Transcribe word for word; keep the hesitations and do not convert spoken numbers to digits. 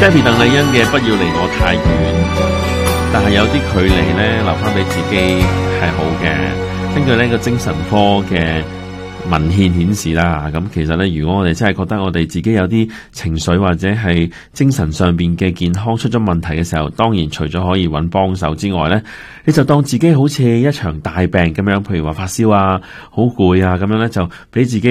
Stephy 鄧麗欣嘅不要離我太遠，但係有啲距離咧留翻俾自己係好嘅。根據呢個精神科嘅文獻顯示啦，咁其實咧，如果我哋真係覺得我哋自己有啲情緒或者係精神上邊嘅健康出咗問題嘅時候，當然除咗可以揾幫手之外咧，你就當自己好似一場大病咁樣，譬如話發燒啊、好攰啊咁樣咧，就俾自己